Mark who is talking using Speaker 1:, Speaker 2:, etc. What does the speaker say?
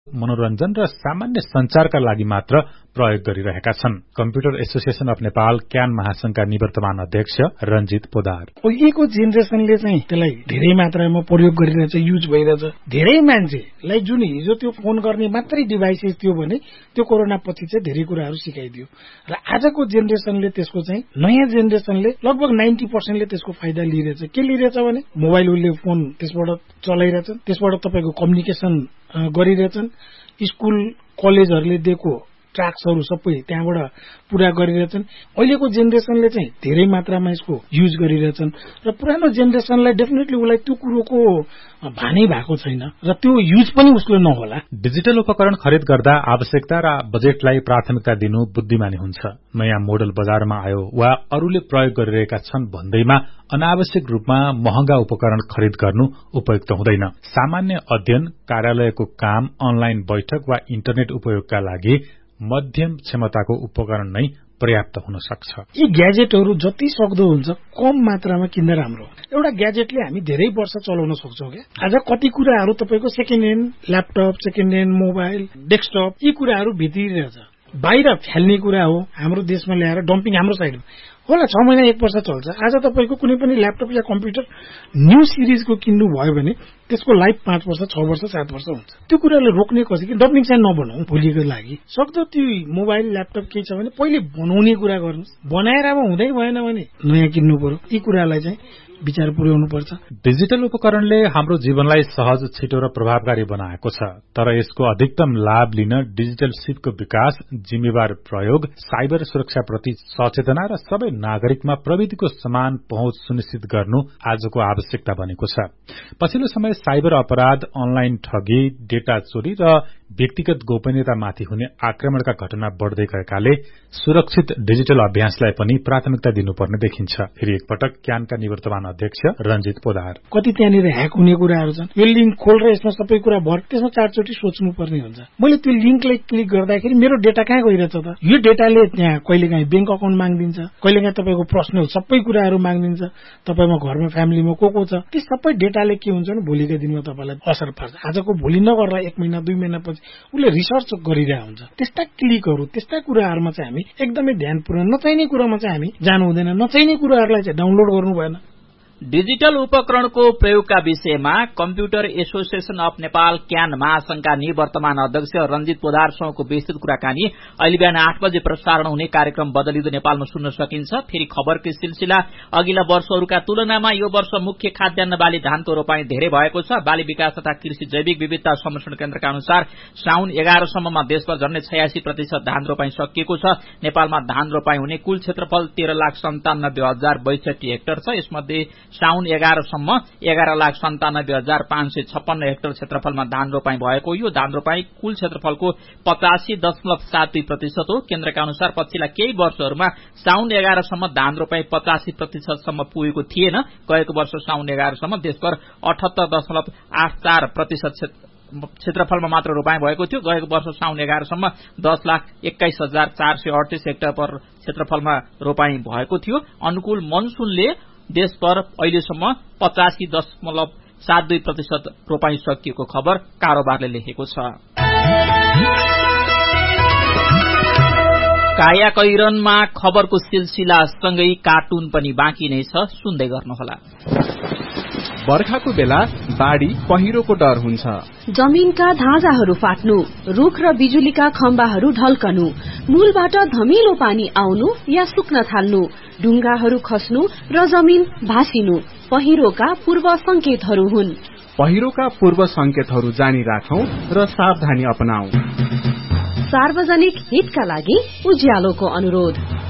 Speaker 1: मनोरञ्जन र सामान्य संचारका लागि मात्र प्रयोग गरिरहेका छन्। Computer association of Nepal can महासंघका निवर्तमान अध्यक्ष रञ्जित पोदार।
Speaker 2: अहिलेको जेनेरेसनले चाहिँ त्यसलाई धेरै मात्रामा प्रयोग गरिरहेछ, युज भइरहेछ। धेरै मान्छेलाई जुन हिजो त्यो फोन गर्ने मात्रै डिभाइसेस थियो भने त्यो कोरोना पछि चाहिँ धेरै कुराहरू सिकाइदियो र आजको जेनेरेसनले त्यसको चाहिँ नयाँ जेनेरेसनले लगभग 90% त्यसको फाइदा लिइरहेछ। के लिइरहेछ भने मोबाइल उसले फोन त्यसबाट चलाइरहेछन्, त्यसबाट तपाईको कम्युनिकेसन गरिरहेछन्, स्कुल कलेजहरूले दिएको ट्र्याक्सहरू सबै त्यहाँबाट पूरा गरिरहेछन्। अहिलेको जेनेरेसनले चाहिँ धेरै मात्रामा यसको युज गरिरहेछन् र पुरानो जेनेरेसनलाई डेफिनेटली उसलाई त्यो कुरोको भानै भएको छैन र त्यो युज पनि उसले नहोला।
Speaker 1: डिजिटल उपकरण खरिद गर्दा आवश्यकता र बजेटलाई प्राथमिकता दिनु बुद्धिमानी हुन्छ। नयाँ मोडल बजारमा आयो वा अरूले प्रयोग गरिरहेका छन् भन्दैमा अनावश्यक रूपमा महँगा उपकरण खरिद गर्नु उपयुक्त हुँदैन। सामान्य अध्ययन, कार्यालयको काम, अनलाइन बैठक वा इन्टरनेट उपयोगका लागि मध्यम क्षमताको उपकरण नै पर्याप्त हुन सक्छ।
Speaker 2: यी ग्याजेटहरू जति सक्दो हुन्छ कम मात्रामा किन्दा राम्रो। एउटा ग्याजेटले हामी धेरै वर्ष चलाउन सक्छौं क्या। आज कति कुराहरू तपाईको second hand laptop, second hand mobile, desktop यी कुराहरू भित्रिरहेछ। बाहिर फ्याल्ने कुरा हो, हाम्रो देशमा ल्याएर डम्पिङ हाम्रो साइडमा होला 6 महिना 1 वर्ष चल्छ। आज तपाईको कुनै पनि ल्यापटप या कम्प्युटर न्यू सिरिजको किन्नु भयो भने त्यसको लाइफ 5 वर्ष, 6 वर्ष, 7 वर्ष हुन्छ। त्यो कुराले रोक्ने कसै कि डम्पिङ चाहिँ नबनाऊ भोलिको लागि। सक्दो त्यो मोबाइल ल्यापटप के छ भने पहिले बनाउने कुरा गर्नुस्, बनाएर अब हुँदै भएन भने नयाँ किन्नु पर्यो। यी कुरालाई चाहिँ विचार पुर्याउनु पर्छ।
Speaker 1: डिजिटल उपकरणले हाम्रो जीवनलाई सहज, छिटो र प्रभावकारी बनाएको छ, तर यसको अधिकतम लाभ लिन डिजिटल सिपको विकास, जिम्मेवार प्रयोग, साइबर सुरक्षाप्रति सचेतना र सबै नागरिकमा प्रविधिको समान पहुँच सुनिश्चित गर्नु आजको आवश्यकता बनेको छ। पछिल्लो समय साइबर अपराध, अनलाइन ठगी, डेटा चोरी र व्यक्तिगत गोपनीयतामाथि हुने आक्रमणका घटना बढ्दै गएकाले सुरक्षित डिजिटल अभ्यासलाई पनि प्राथमिकता दिनुपर्ने देखिन्छ। फेरि एकपटक क्यानका निवर्तमान अध्यक्ष रञ्जित पोदार।
Speaker 2: कति त्यहाँनिर ह्याक हुने कुराहरू छन्, यो लिंक खोल र यसमा सबै कुरा भर, त्यसमा 4 चोटि सोच्नुपर्ने हुन्छ। मैले त्यो लिंकलाई क्लिक गर्दाखेरि मेरो डेटा कहाँ गइरहेछ त? यो डेटाले त्यहाँ कहिलेकाहीँ बैंक अकाउन्ट माग्दिन्छ, कहिलेकाहीँ तपाईको पर्सनल सबै कुराहरू माग्दिन्छ, तपाईमा घरमा फ्यामिलीमा को छ, ती सबै डेटाले के हुन्छ भने भोलिका दिनमा तपाईलाई असर पर्छ। आजको भोलि नगर्ला 1 महिना 2 महिना पछि उसले रिसर्च गरिरहेको हुन्छ। त्यस्ता क्लिकहरू, त्यस्ता कुराहरूमा चाहिँ हामी एकदमै ध्यान पुर्याउनु, नचाहिने कुरामा चाहिँ हामी जानु हुँदैन, नचाहिने कुराहरूलाई चाहिँ डाउनलोड गर्नु भएन।
Speaker 3: डिजिटल उपकरणको प्रयोगका विषयमा computer association of Nepal can महासंघका निवर्तमान अध्यक्ष रञ्जित पोदारसँगको विस्तृत कुराकानी अहिले बिहान 8 बजे प्रसारण हुने कार्यक्रम बदलिँदो नेपालमा सुन्न सकिन्छ। फेरि खबरकै सिलसिला, अघिल्ला वर्षहरूका तुलनामा यो वर्ष मुख्य खाद्यान्न बाली धानको रोपाई धेरै भएको छ। बाली विकास तथा कृषि जैविक विविधता संरक्षण केन्द्रका अनुसार साउन 11 सम्ममा देशभर झन्डै 86% धान रोपाई सकिएको छ। नेपालमा धान रोपाई हुने कुल क्षेत्रफल 13,97,062 हेक्टर छ। यसमध्ये साउन 11 सम्म 11,97,556 हेक्टर क्षेत्रफलमा धान रोपाई भएको। यो धान रोपाई कुल क्षेत्रफलको 85.72% हो। केन्द्रका अनुसार पछिल्ला केही वर्षहरूमा साउन 11 सम्म धान रोपाई 85% सम्म पुगेको थिएन। गएको वर्ष साउन 11 सम्म देशभर 78.84% क्षेत्रफलमा मात्र रोपाई भएको थियो। गएको वर्ष साउन 11 सम्म 10,21,438 हेक्टर पर क्षेत्रफलमा रोपाई भएको थियो। अनुकूल मनसूनले देशभर अहिलेसम्म 85.72% रोपाई सकिएको खबर कारोबारले लेखेको छ। काया कैरनमा खबरको सिलसिला सँगै कार्टुन पनि बाँकी नै छ, सुन्दै गर्नुहोला।
Speaker 4: बर्खाको बेला बाढी पहिरोको डर हुन्छ।
Speaker 5: जमिनका धाजाहरू फाट्नु, रुख र बिजुलीका खम्बाहरू ढल्कनु, मूलबाट धमिलो पानी आउनु या सुक्न थाल्नु, ढुङ्गाहरू खस्नु र जमिन भासिनु पहिरोका पूर्व संकेतहरू हुन्।
Speaker 4: पहिरोका पूर्व संकेतहरू जानी राखौं र सावधानी अपनाऊ।
Speaker 5: सार्वजनिक हितका लागि उज्यालोको अनुरोध।